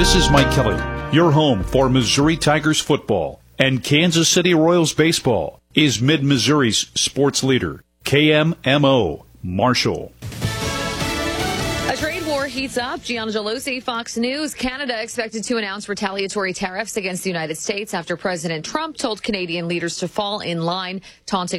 This is Mike Kelly, your home for Missouri Tigers football and Kansas City Royals baseball is Mid-Missouri's sports leader, KMMO Marshall. A trade war heats up. Gianna Gelosi, Fox News. Canada expected to announce retaliatory tariffs against the United States after President Trump told Canadian leaders to fall in line, taunting